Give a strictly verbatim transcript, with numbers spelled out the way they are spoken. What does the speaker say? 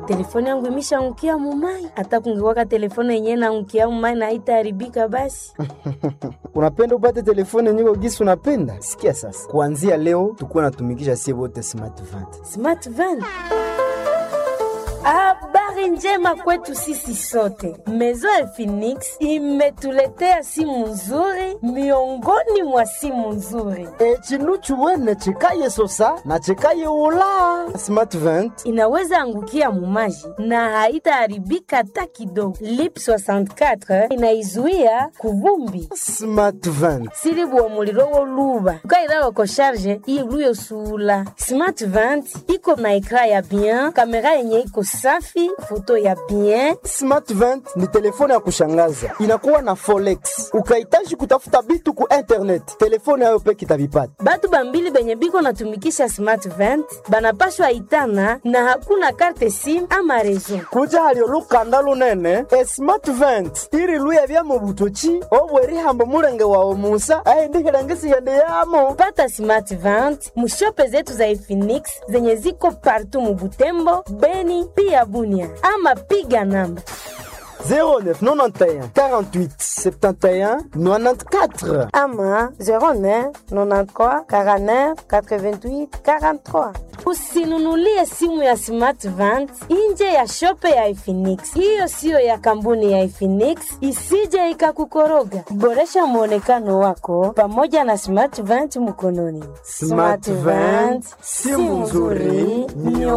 telefoni yangu imeshaangukia mumai. Hata kungekuwa telefoni yenyewe na angukia mumai na haitaharibika basi. Unapenda upate telefoni nyingi gisi unapenda? Sikia sasa. Kuanzia leo tukua natumikisha sie wote Smart vingt. Smart vingt. Habari njema kwetu sisi sote. Maison ya Phoenix imetuletea simu nzuri miongoni mwa simu nzuri. E chinu chuwene chikaye sosa na chikaye ula. Smart vingt inaweza angukia mumaji na haitaharibika hata kidogo. Lip soixante quatre inaizuia kuvumbi. Smart vingt silibu wa muliro woluba ukaira wako charge iluyo sula. Smart vingt iko na ekran ya bien, kamera yenye iko safi, foto ya bien. Smart vingt ni telefone ya kushangaza, inakuwa na forex. Ukahitaji kutafuta bitu ku internet, telefone hayo peke itavipata. Batu bambili benye biko natumikisha Smart vingt banapashwa itana na hakuna karte sim ama rezo. Kuja halio lukanda lunene e Smart vingt iri luya vya mubutochi obweri hamba murenge wa omusa ayendikelangisi yende yamo. Pata Smart vingt mushope zetu za Phoenix zenye ziko partout mubutembo, Beni pia Bunia, ama piga namba zéro neuf neuf un quarante-huit soixante et un quatre-vingt-quatorze ama zéro neuf neuf trois quarante-neuf quatre-vingt-huit quarante-trois. Usinunulie simu ya Smart vingt nje ya shope ya Phoenix. Hiyo sio ya kampuni ya Phoenix, isije ikakukoroga. Boresha muonekano wako pamoja na Smart vingt mkononi. Smart vingt, simu nzuri.